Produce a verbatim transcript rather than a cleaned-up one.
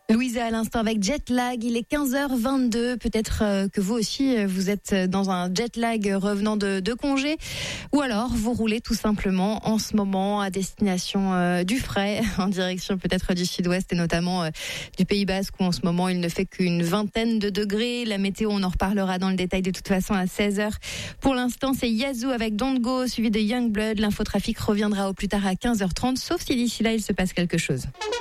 Louisa à l'instant avec jet lag, il est quinze heures vingt-deux, peut-être euh, que vous aussi euh, vous êtes dans un jet lag revenant de, de congé, ou alors vous roulez tout simplement en ce moment à destination euh, du frais, en direction peut-être du sud-ouest et notamment euh, du Pays Basque où en ce moment il ne fait qu'une vingtaine de degrés. La météo, on en reparlera dans le détail de toute façon à seize heures. Pour l'instant c'est Yazoo avec Don't Go suivi de Youngblood. L'infotrafic reviendra au plus tard à quinze heures trente, sauf si d'ici là il se passe quelque chose.